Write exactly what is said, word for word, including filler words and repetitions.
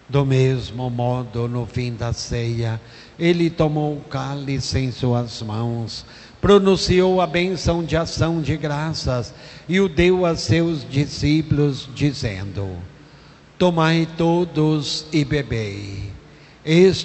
Do mesmo modo, no fim da ceia, ele tomou o cálice em suas mãos, pronunciou a bênção de ação de graças e o deu a seus discípulos, dizendo: tomai todos e bebei. Este